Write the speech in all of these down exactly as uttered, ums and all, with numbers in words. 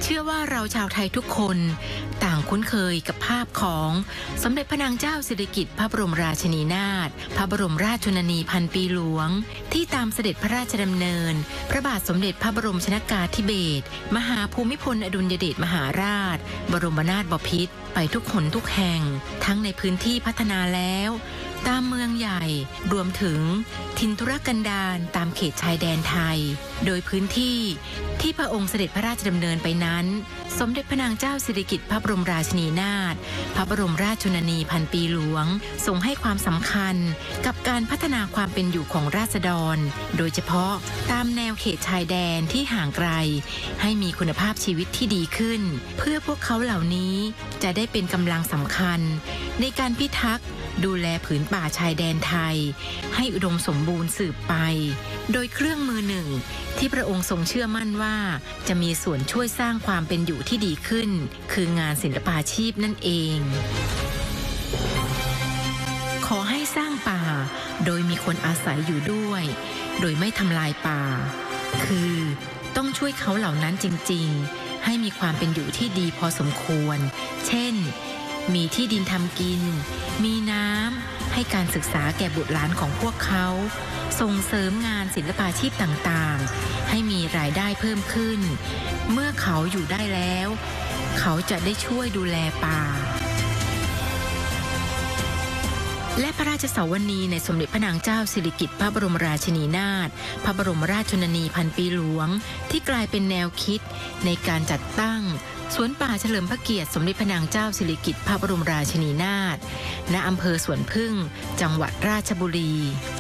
เชื่อว่าเราชาวไทยทุกคนต่างคุ้นเคยกับภาพของสมเด็จพระนางเจ้าสิริกิติ์พระบรมราชินีนาถพระบรมราชชนนีพันปีหลวงที่ตามเสด็จพระราชดำเนินพระบาทสมเด็จพระบรมชนกาธิเบศรมหาภูมิพลอดุลยเดชมหาราชบรมนาถบพิตรไปทุกหนทุกแห่งทั้งในพื้นที่พัฒนาแล้วตามเมืองใหญ่รวมถึงถิ่นทุรกันดารตามเขตชายแดนไทยโดยพื้นที่ที่พระองค์เสด็จพระราชดำเนินไปนั้นสมเด็จพระนางเจ้าสิริกิติ์พระบรมราชินีนาถพระบรมราชชนนีพันปีหลวงทรงให้ความสำคัญกับการพัฒนาความเป็นอยู่ของราษฎรโดยเฉพาะตามแนวเขตชายแดนที่ห่างไกลให้มีคุณภาพชีวิตที่ดีขึ้นเพื่อพวกเขาเหล่านี้จะได้เป็นกำลังสำคัญในการพิทักษ์ดูแลผืนป่าชายแดนไทยให้อุดมสมบูรณ์สืบไปโดยเครื่องมือหนึ่งที่พระองค์ทรงเชื่อมั่นว่าจะมีส่วนช่วยสร้างความเป็นอยู่ที่ดีขึ้นคืองานศิลปาชีพนั่นเองขอให้สร้างป่าโดยมีคนอาศัยอยู่ด้วยโดยไม่ทำลายป่าคือต้องช่วยเขาเหล่านั้นจริงๆให้มีความเป็นอยู่ที่ดีพอสมควรเช่นมีที่ดินทำกินมีน้ำให้การศึกษาแก่บุตรหลานของพวกเขาส่งเสริมงานศิลปาชีพต่างๆให้มีรายได้เพิ่มขึ้นเมื่อเขาอยู่ได้แล้วเขาจะได้ช่วยดูแลป่าและพระราชสวนีในสมเด็จพระนางเจ้าสิริกิติ์พระบรมราชินีนาถพระบรมราชชนนีพันปีหลวงที่กลายเป็นแนวคิดในการจัดตั้งสวนป่าเฉลิมพระเกียรติสมเด็จพระนางเจ้าสิริกิติ์พระบรมราชินีนาถณอำเภอสวนพึ่งจังหวัดราชบุรี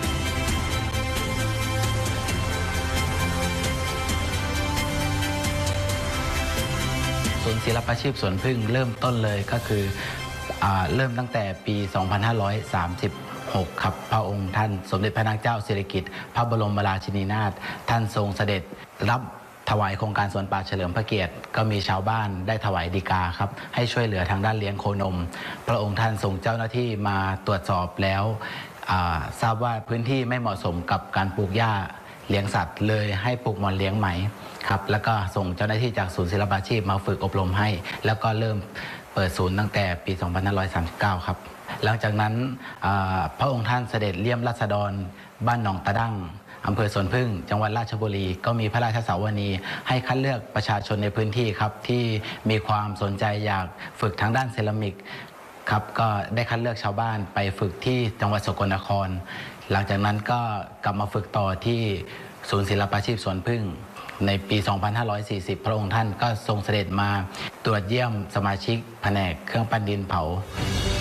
ศูนย์ศิลปาชีพสวนพึ่งเริ่มต้นเลยก็คือเริ่มตั้งแต่ปี สองพันห้าร้อยสามสิบหก ครับพระองค์ท่านสมเด็จพระนางเจ้าสิริกิติ์พระบรมราชินีนาถท่านทรงเสด็จรับถวายโครงการสวนป่าเฉลิมพระเกียรติก็มีชาวบ้านได้ถวายฎีกาครับให้ช่วยเหลือทางด้านเลี้ยงโคนมพระองค์ท่านส่งเจ้าหน้าที่มาตรวจสอบแล้วทราบว่าพื้นที่ไม่เหมาะสมกับการปลูกหญ้าเลี้ยงสัตว์เลยให้ปลูกหม่อนเลี้ยงไหมครับแล้วก็ส่งเจ้าหน้าที่จากศูนย์ศิลปาชีพมาฝึกอบรมให้แล้วก็เริ่มเปิดศูนย์ตั้งแต่ปี สองพันห้าร้อยสามสิบเก้า ครับหลังจากนั้นพระองค์ท่านเสด็จเลี่ยมราษฎรบ้านหนองตะดั้งอำเภอสวนพึ่งจังหวัดราชบุรีก็มีพระราชสวนีให้คัดเลือกประชาชนในพื้นที่ครับที่มีความสนใจอยากฝึกทางด้านเซรามิกครับก็ได้คัดเลือกชาวบ้านไปฝึกที่จังหวัดสกลนครหลังจากนั้นก็กลับมาฝึกต่อที่ศูนย์ศิลปาชีพสวนพึ่งในปี สองพันห้าร้อยสี่สิบ พระองค์ท่านก็ทรงเสด็จมาตรวจเยี่ยมสมาชิกแผนกเครื่องปั้นดินเผา